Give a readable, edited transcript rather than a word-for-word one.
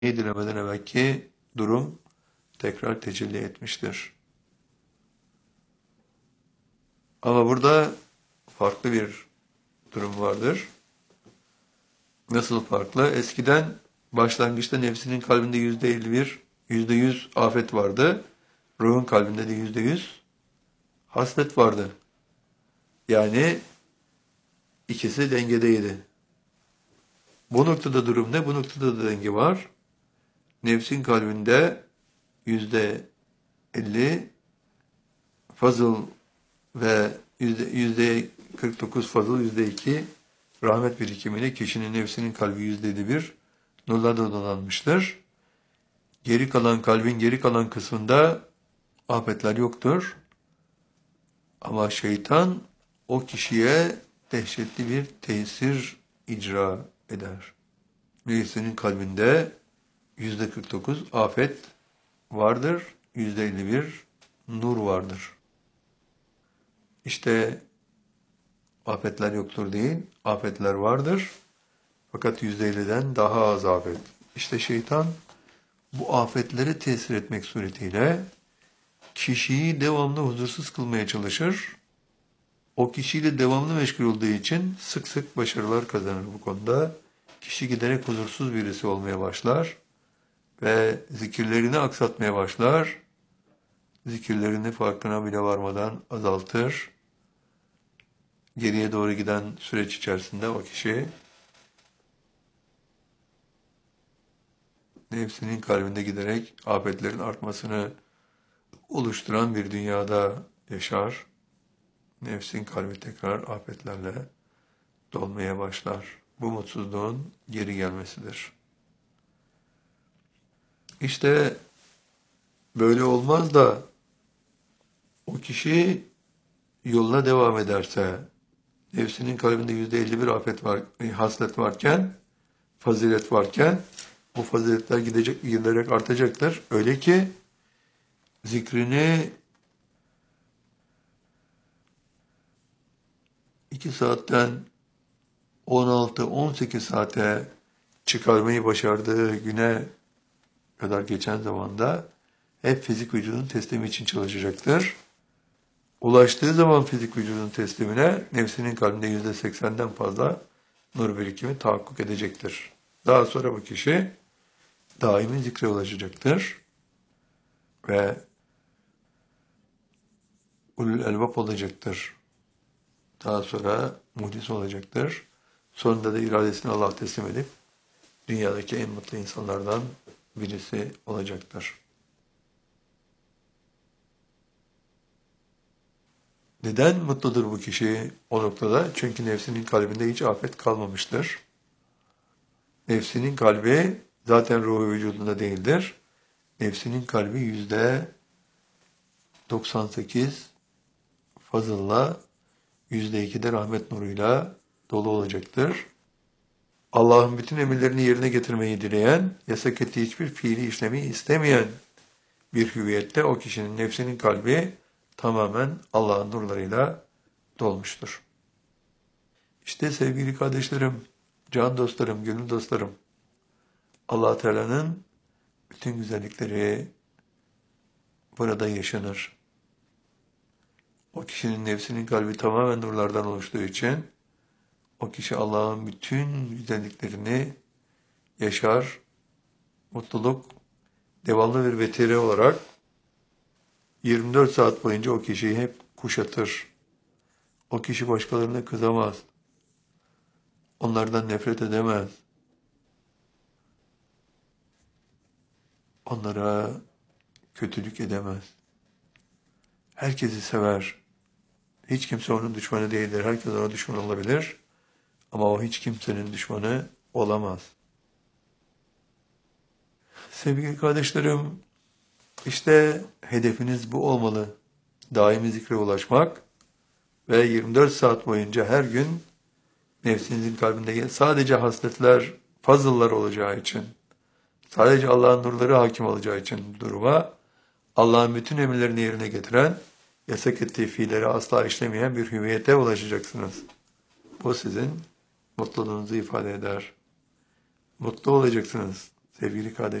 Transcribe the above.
dilemeden evvelki durum tekrar tecelli etmiştir. Ama burada farklı bir durum vardır. Nasıl farklı? Eskiden başlangıçta nefsinin kalbinde %51, %100 afet vardı. Ruhun kalbinde de %100 haslet vardı. Yani ikisi dengedeydi. Bu noktada durum ne? Bu noktada da denge var. Nefsin kalbinde %50 fazıl ve %49 fazıl, %2 rahmet birikimiyle kişinin nefsinin kalbi %51 nurlarla donanmıştır. Geri kalan kalbin geri kalan kısmında afetler yoktur. Ama şeytan o kişiye dehşetli bir tesir icra eder. Nefsinin kalbinde %49 afet vardır, %51 nur vardır. İşte afetler yoktur değil, afetler vardır. Fakat %50'den daha az afet. İşte şeytan bu afetleri tesir etmek suretiyle kişiyi devamlı huzursuz kılmaya çalışır. O kişiyle devamlı meşgul olduğu için sık sık başarılar kazanır bu konuda. Kişi giderek huzursuz birisi olmaya başlar ve zikirlerini aksatmaya başlar. Zikirlerini farkına bile varmadan azaltır. Geriye doğru giden süreç içerisinde o kişi nefsinin kalbinde giderek afetlerin artmasını oluşturan bir dünyada yaşar. Nefsin kalbi tekrar afetlerle dolmaya başlar. Bu mutsuzluğun geri gelmesidir. İşte böyle olmaz da o kişi yoluna devam ederse, nefsinin kalbinde %51 afet var, haslet varken, fazilet varken, bu faziletler giderek artacaktır. Öyle ki zikrini 2 saatten 16-18 saate çıkarmayı başardığı güne kadar geçen zamanda hep fizik vücudun teslimi için çalışacaktır. Ulaştığı zaman fizik vücudun teslimine nefsinin kalbinde %80'den fazla nur birikimi tahakkuk edecektir. Daha sonra bu kişi daimi zikre ulaşacaktır ve ulul elbap olacaktır. Daha sonra muhdis olacaktır. Sonunda da iradesini Allah'a teslim edip dünyadaki en mutlu insanlardan birisi olacaktır. Neden mutludur bu kişi o noktada? Çünkü nefsinin kalbinde hiç afet kalmamıştır. Nefsinin kalbi zaten ruhu vücudunda değildir. Nefsinin kalbi %98 fazılla, %2 de rahmet nuruyla dolu olacaktır. Allah'ın bütün emirlerini yerine getirmeyi dileyen, yasak ettiği hiçbir fiili işlemi istemeyen bir hüviyette o kişinin nefsinin kalbi tamamen Allah'ın nurlarıyla dolmuştur. İşte sevgili kardeşlerim, can dostlarım, gönül dostlarım, Allah Teala'nın bütün güzellikleri burada yaşanır. O kişinin nefsinin kalbi tamamen nurlardan oluştuğu için o kişi Allah'ın bütün güzelliklerini yaşar, mutluluk devamlı bir vetire olarak 24 saat boyunca o kişiyi hep kuşatır. O kişi başkalarına kızamaz. Onlardan nefret edemez. Onlara kötülük edemez. Herkesi sever. Hiç kimse onun düşmanı değildir. Herkes ona düşman olabilir. Ama o hiç kimsenin düşmanı olamaz. Sevgili kardeşlerim, işte hedefiniz bu olmalı. Daimi zikre ulaşmak ve 24 saat boyunca her gün nefsinizin kalbinde sadece hasletler, fazıllar olacağı için, sadece Allah'ın nurları hakim olacağı için duruma, Allah'ın bütün emirlerini yerine getiren, yasak ettiği fiilleri asla işlemeyen bir hüviyete ulaşacaksınız. Bu sizin mutluluğunuzu ifade eder. Mutlu olacaksınız Sevgili kardeşlerim,